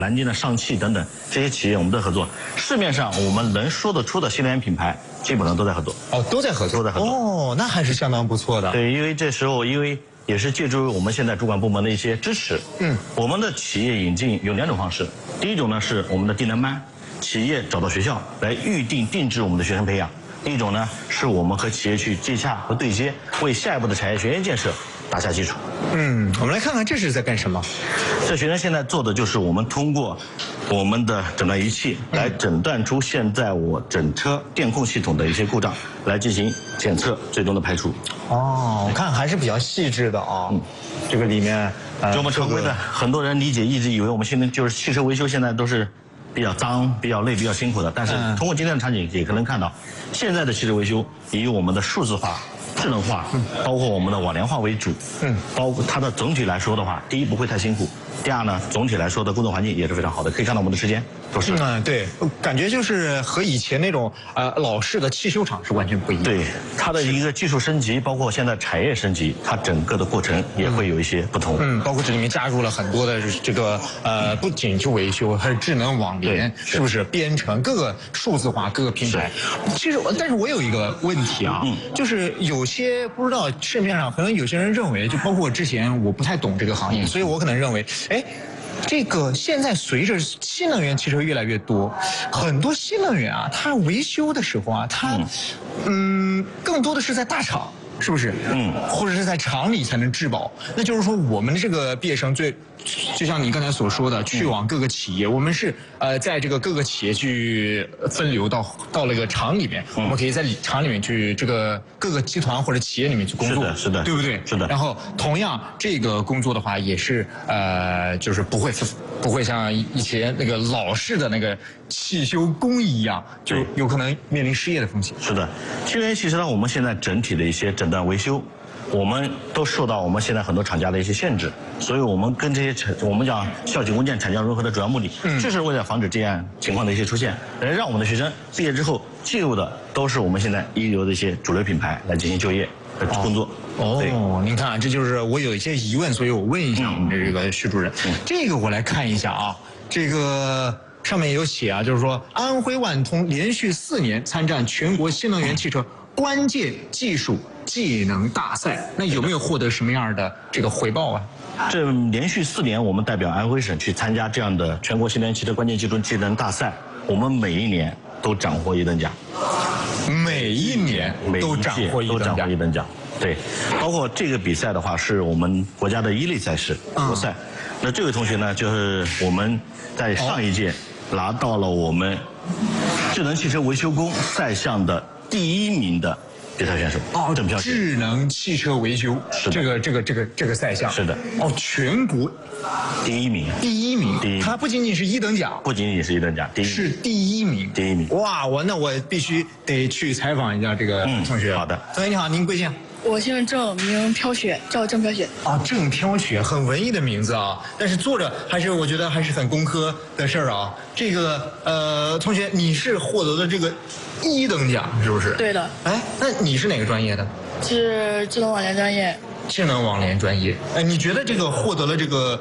南京的上汽等等这些企业我们都合作。市面上我们能说得出的新能源品牌，基本上都在合作。 哦，都在合作。哦，那还是相当不错的。 对，因为这时候也是借助于我们现在主管部门的一些支持。我们的企业引进有2种方式。第一种呢是我们的低能班，企业找到学校来预定定制我们的学生培养。第一种呢是我们和企业去接洽和对接，为下一步的产业学院建设打下基础。 我们来看看这是在干什么。 这学生现在做的就是我们通过我们的诊断仪器来诊断出现在我整车电控系统的一些故障，来进行检测，最终的排除。 哦，我看还是比较细致的啊。这个里面， 就我们常规的，很多人理解一直以为我们现在就是汽车维修现在都是比较脏、比较累、比较辛苦的，但是通过今天的场景也可能看到，现在的汽车维修以我们的数字化、智能化，包括我们的网联化为主。包括它的总体来说的话，第一不会太辛苦，第二呢，总体来说的工作环境也是非常好的。可以看到我们的时间都是。 对，感觉就是和以前那种老式的汽修厂是完全不一样。 对，它的一个技术升级，包括现在产业升级，它整个的过程也会有一些不同。 包括这里面加入了很多的这个不仅是维修，还是智能网联，是不是编程各个数字化各个平台？其实，但是我有一个问题啊，就是有些不知道市面上可能有些人认为，就包括我之前我不太懂这个行业，所以我可能认为，这个现在随着新能源汽车越来越多，很多新能源啊，它维修的时候啊，它更多的是在大厂。是不是？或者是在厂里才能质保。那就是说，我们的这个毕业生就像你刚才所说的，去往各个企业，我们是在这个各个企业去分流到那个厂里面，我们可以在厂里面去这个各个集团或者企业里面去工作， 是的， 对不对？ 是的。 然后同样这个工作的话，也是就是不会像以前那个老式的那个汽修工一样，就有可能面临失业的风险。 是的，新能源汽车呢，我们现在整体的一些诊断维修，我们都受到我们现在很多厂家的一些限制，所以我们跟这些我们讲校企工建产教融合的主要目的，就是为了防止这样情况的一些出现，让我们的学生毕业之后进入的都是我们现在一流的一些主流品牌来进行就业和工作。 您看，这就是我有一些疑问，所以我问一下我们的这个徐主任。这个我来看一下啊，这个上面有写啊，就是说安徽万通连续4年参战全国新能源汽车关键技术技能大赛，那有没有获得什么样的这个回报啊？ 这连续4年，我们代表安徽省去参加这样的全国新能源汽车关键技术技能大赛，我们每一年都斩获1等奖。 每一年都斩获1等奖。 对，包括这个比赛的话，是我们国家的1类赛事国赛。那这位同学呢，就是我们在上一届拿到了我们智能汽车维修工赛项的第1名的比赛选手。郑飘雪。 智能汽车维修这个赛项。 是的。 全国第1名。 第1名。它不仅仅是1等奖。 不仅仅是1等奖， 是第1名。 第1名。 哇，那我必须得去采访一下这个同学。 好的。 同学你好，您贵姓？ 我姓郑，名飘雪，叫郑飘雪。 郑飘雪，很文艺的名字啊。但是做着我觉得还是很工科的事儿啊。这个同学，你是获得的这个1等奖是不是？ 对的。 那你是哪个专业的？ 是智能网联专业。 智能网联专业。你觉得这个获得了这个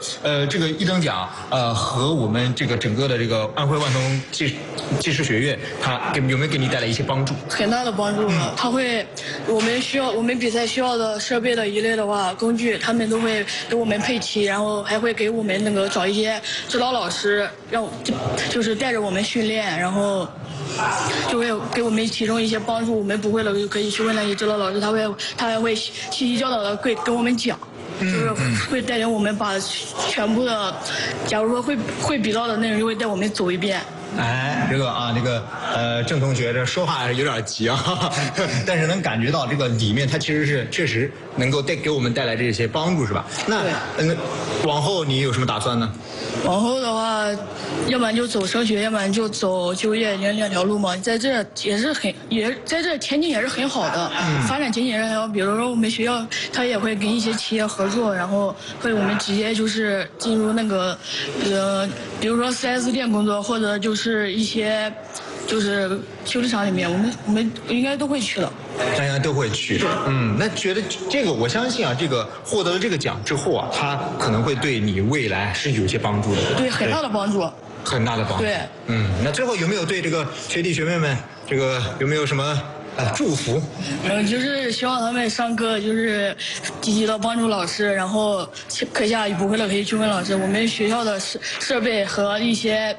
1等奖，和我们这个整个的这个安徽万通技师学院，它有没有给你带来一些帮助？ 很大的帮助。它会，我们比赛需要的设备的一类的话，工具他们都会给我们配齐，然后还会给我们那个找一些指导老师，就是带着我们训练，然后就会给我们提供一些帮助。我们不会了就可以去问那些指导老师，他还会细细教导的跟我们讲。就是会带领我们把全部的，假如说会比到的内容，就会带我们走一遍。 这个郑同学这说话有点急啊，但是能感觉到这个里面它其实是确实能够给我们带来这些帮助，是吧？那往后你有什么打算呢？ 往后的话，要不然就走升学，要不然就走就业，2条路嘛。在这在这前景也是很好的，发展前景也是很好。比如说我们学校，它也会跟一些企业合作，然后会我们直接就是进入那个比如说4S店工作，或者就是一些就是修理厂里面，我们应该都会去的。 大家都会去。那觉得这个，我相信啊，这个获得了这个奖之后啊，它可能会对你未来是有些帮助的。 对，很大的帮助。 很大的帮助。 对。 那最后有没有对这个学弟学妹们，这个有没有什么祝福？ 就是希望他们上课就是积极的帮助老师，然后课下不会了可以去问老师。我们学校的设备和一些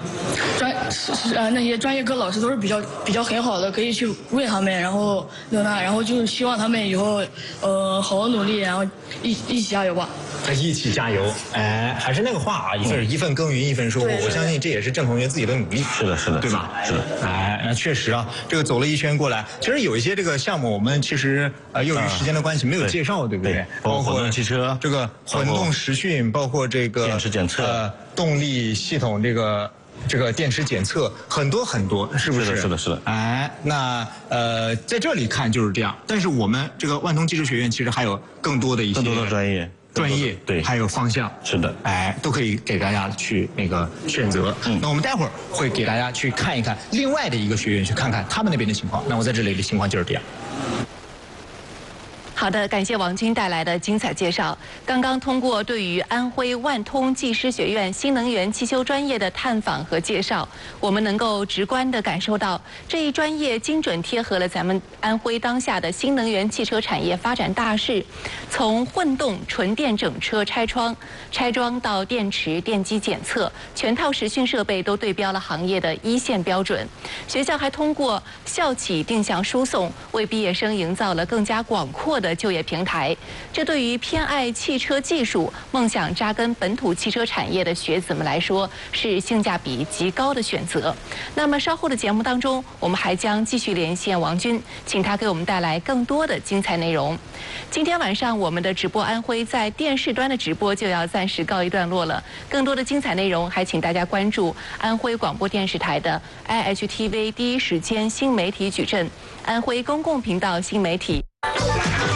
那些专业课老师都是比较很好的，可以去问他们，然后就是希望他们以后好好努力，然后一起加油吧。 一起加油！还是那个话啊，一份耕耘一份收获。我相信这也是郑同学自己的努力。 是的， 对吧？ 是的。 那确实啊，这个走了一圈过来，其实有一些这个项目，我们其实由于时间的关系没有介绍，对不对？ 包括混动汽车， 这个混动实训，包括这个电池检测， 动力系统这个电池检测很多，是不是？ 是的。 那在这里看就是这样，但是我们这个万通技术学院其实还有更多的专业对， 还有方向， 是的， 都可以给大家去选择。那我们待会儿会给大家去看一看另外的一个学院，去看看他们那边的情况。那我在这里的情况就是这样。 好的，感谢王军带来的精彩介绍。刚刚通过对于安徽万通技师学院新能源汽修专业的探访和介绍，我们能够直观地感受到这一专业精准贴合了咱们安徽当下的新能源汽车产业发展大势，从混动纯电整车拆装到电池电机检测，全套实训设备都对标了行业的一线标准。学校还通过校企定向输送，为毕业生营造了更加广阔的就业平台，这对于偏爱汽车技术、梦想扎根本土汽车产业的学子们来说，是性价比极高的选择。那么稍后的节目当中，我们还将继续连线王军，请他给我们带来更多的精彩内容。今天晚上我们的直播安徽在电视端的直播就要暂时告一段落了，更多的精彩内容还请大家关注安徽广播电视台的 IHTV 第一时间新媒体矩阵、安徽公共频道新媒体。